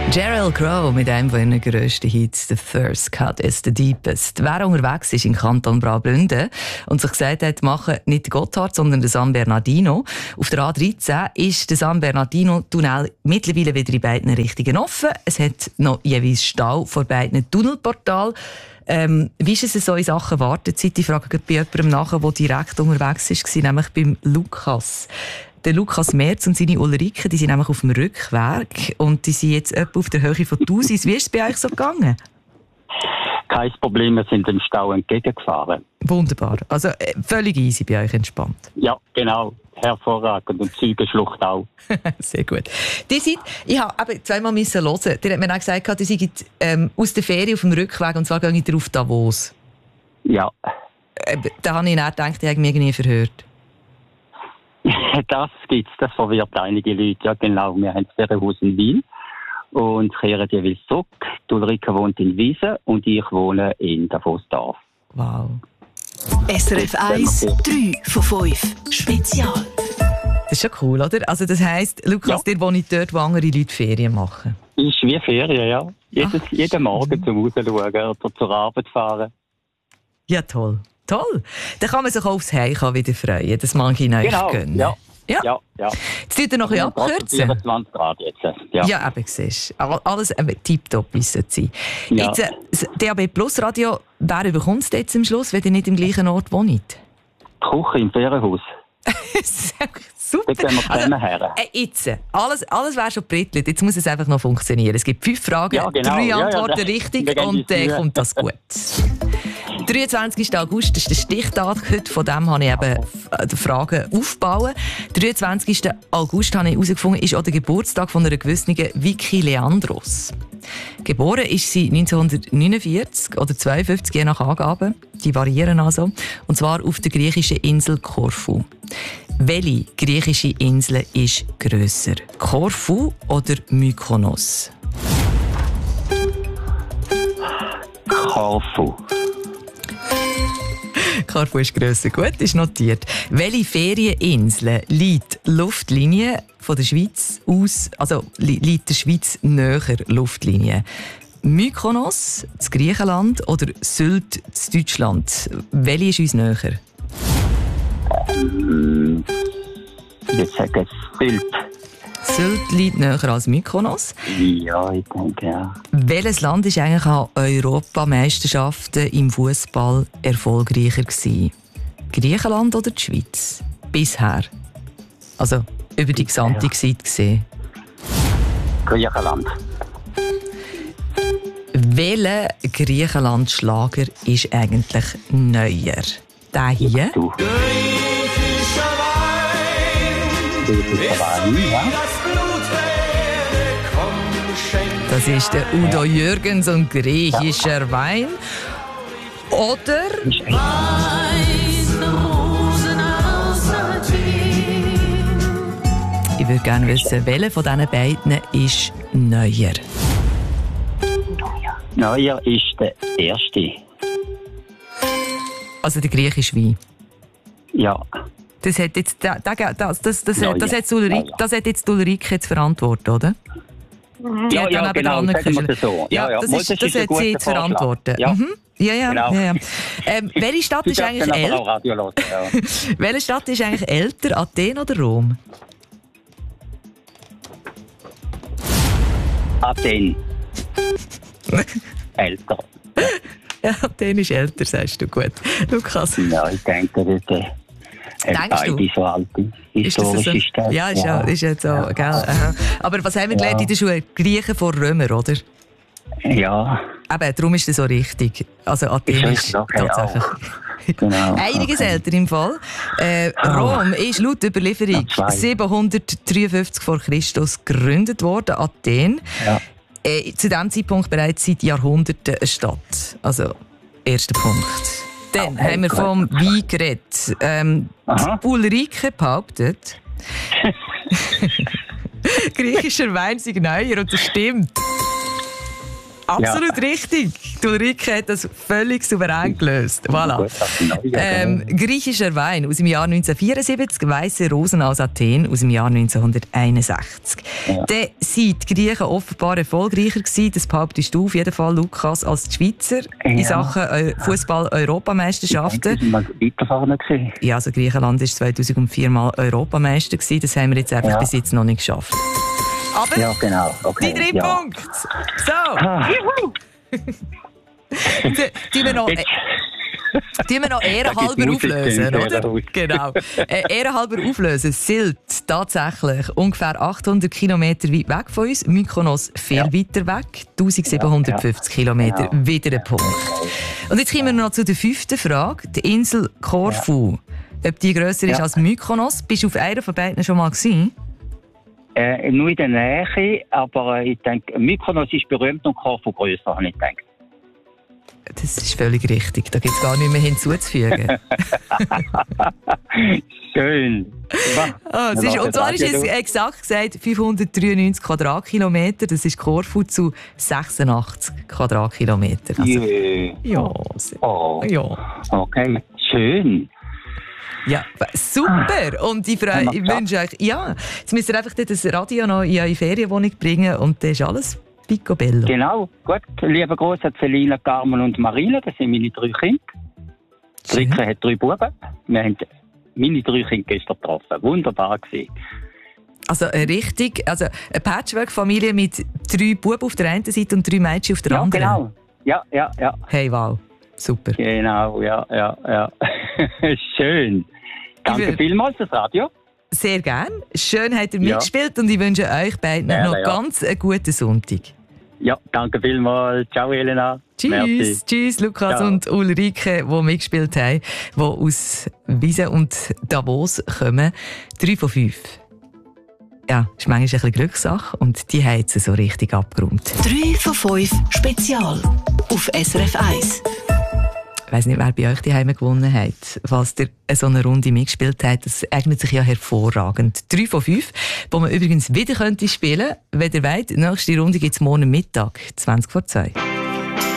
Sheryl Crow mit einem von ihren grössten Hits, «The First Cut is the Deepest». Wer unterwegs ist im Kanton Graubünden und sich gesagt hat, machen nicht den Gotthard, sondern den San Bernardino. Auf der A13 ist der San Bernardino-Tunnel mittlerweile wieder in beiden Richtungen offen. Es hat noch jeweils Stau vor beiden Tunnelportalen. Wie ist es so in Sachen Wartezeit? Ich frage bei jemandem nach, der direkt unterwegs war, nämlich beim Lukas. Der Lukas Merz und seine Ulrike, die sind nämlich auf dem Rückweg und die sind jetzt etwa auf der Höhe von Thusis. Wie ist es bei euch so gegangen? Kein Problem, wir sind dem Stau entgegengefahren. Wunderbar. Also völlig easy bei euch, entspannt. Ja, genau. Hervorragend. Und Zeugenschlucht auch. Sehr gut. Ich habe zweimal hören. Die hat mir auch gesagt, die sind aus der Ferien auf dem Rückweg und zwar gehen die auf Davos. Ja. Da habe ich dann gedacht, die haben mich irgendwie verhört. Das gibt's, das verwirrt einige Leute. Ja, genau. Wir haben das Ferienhaus in Wien und kehren jeweils zurück. Die Ulrike wohnt in Wiesen und ich wohne in Davosdorf. Wow. SRF 1, 3 von 5. Spezial. Das ist schon cool, oder? Also das heisst, Lukas, dir wohnt dort, wo andere Leute Ferien machen. Ist wie Ferien, ja. Jeden Morgen zum Rausschauen oder zur Arbeit fahren. Ja, toll. Toll. Dann kann man sich auch aufs Heimkommen wieder freuen. Das mag ich euch gönnen. Ja. Jetzt tut er noch ein bisschen abkürzen. 24 Grad jetzt. Ja, eben, siehst du. Alles tipptopp ist es sein. Ja. Jetzt, DAB Plus Radio, wer bekommt es jetzt am Schluss, wenn ihr nicht im gleichen Ort wohnt? Die Küche im Ferienhaus. Super. Jetzt gehen wir zusammen her. Jetzt, alles wäre schon brittelt. Jetzt muss es einfach noch funktionieren. Es gibt 5 Fragen, Ja, genau. 3 Antworten richtig und dann kommt das gut. 23. August ist der Stichtag heute, von dem habe ich eben die Fragen aufgebaut. 23. August habe ich herausgefunden, ist auch der Geburtstag von einer gewissen Vicky Leandros. Geboren ist sie 1949 oder 52, je nach Angaben. Die variieren also. Und zwar auf der griechischen Insel Korfu. Welche griechische Insel ist grösser? Korfu oder Mykonos? Korfu. Korfu ist grösser. Gut, ist notiert. Welche Ferieninsel liegt Luftlinie von der Schweiz aus, also liegt der Schweiz näher Luftlinie? Mykonos, das Griechenland oder Sylt, das Deutschland? Welche ist uns näher? Ich sage Sylt. Sylt liegt näher als Mykonos. Ja, ich denke, ja. Welches Land war eigentlich an Europameisterschaften im Fußball erfolgreicher gewesen? Griechenland oder die Schweiz? Bisher. Also über die gesamte Zeit gesehen. Griechenland. Welcher Griechenland-Schlager ist eigentlich neuer? Der hier? Du. Das ist der Udo Jürgens und griechischer Wein. Oder? Ich würde gerne wissen, welcher von diesen beiden ist neuer? Neuer ist der erste. Also der griechische Wein. Ja. Das hat jetzt, das hat jetzt Ulrike jetzt verantwortet, oder? Ja, genau, sagen wir das so. Das hat sie jetzt verantwortet. Ja. Mhm. Ja. Welche Stadt ist eigentlich älter? Welche Stadt ist eigentlich älter, Athen oder Rom? Athen. Älter. Ja, Athen ist älter, sagst du. Gut. Lukas? Ja, ich denke, das denkst du? So alte historische Stadt. Ja, ist ja so, gell? Aha. Aber was haben wir gelernt in der Schule? Griechen vor Römer, oder? Ja. Eben, darum ist das so richtig. Also Athen ist tatsächlich genau. einiges älter im Fall. Rom ist laut Überlieferung 753 vor Christus gegründet worden. Athen. Ja. Zu diesem Zeitpunkt bereits seit Jahrhunderten eine Stadt. Also, erster Punkt. Dann haben wir vom Wein geredet. Ulrike behauptet, griechischer Wein sei neuer und das stimmt. Absolut richtig. Die Ulrike hat das völlig souverän gelöst. Voilà. Griechischer Wein aus dem Jahr 1974, Weisse Rosen aus Athen aus dem Jahr 1961. Ja. Dann sind die Griechen offenbar erfolgreicher gewesen. Das behauptest du auf jeden Fall, Lukas, als die Schweizer in Sachen Fußball-Europameisterschaften. Ich denke, wir weiter vorne gewesen. Ja, also Griechenland war 2004 mal Europameister gewesen. Das haben wir jetzt einfach bis jetzt noch nicht geschafft. Aber Ja, genau. Okay. die 3 Punkte. So. Tun wir noch ehrenhalber auflösen, oder? Genau. Ehrenhalber auflösen. Sylt tatsächlich ungefähr 800 Kilometer weit weg von uns. Mykonos viel weiter weg. 1750 Kilometer. Wieder ein Punkt. Und jetzt kommen wir noch zu der 5. Frage. Die Insel Korfu. Ob die grösser ist als Mykonos? Bist du auf einer von beiden schon mal gewesen? Nur in der Nähe, aber ich denke, Mykonos ist berühmt und Korfu grösser, habe ich gedacht. Das ist völlig richtig. Da gibt es gar nicht mehr hinzuzufügen. Schön. Und zwar ist es exakt gesagt 593 Quadratkilometer. Das ist Korfu zu 86 Quadratkilometer. Also, ja. Okay, schön. Ja, super. Und ich wünsche euch, jetzt müsst ihr einfach das Radio noch in eure Ferienwohnung bringen und dann ist alles picobello. Genau, gut. Lieber Gruß an Selina, Carmen und Marina, das sind meine 3 Kinder. Die Rike hat 3 Buben. Wir haben meine 3 Kinder gestern getroffen. Wunderbar gewesen. Also eine Patchwork-Familie mit 3 Buben auf der einen Seite und 3 Mädchen auf der anderen? Genau. Ja. Hey, wow. Super. Genau, ja. Schön. Danke vielmals fürs Radio. Sehr gern. Schön habt ihr mitgespielt und ich wünsche euch beiden noch ganz einen guten Sonntag. Ja, danke vielmals. Ciao, Elena. Tschüss, Lukas und Ulrike, die mitgespielt haben, die aus Wiesen und Davos kommen. 3 von 5. Ja, das ist manchmal ein bisschen Glückssache und die haben sie so richtig abgeräumt. 3 von 5 Spezial auf SRF 1. Ich weiss nicht, wer bei euch die Heime gewonnen hat. Falls ihr so eine Runde mitgespielt habt, das eignet sich ja hervorragend. 3 von 5, wo man übrigens wieder spielen könnte, wenn ihr wollt. Die nächste Runde gibt es morgen Mittag, 20 vor 2.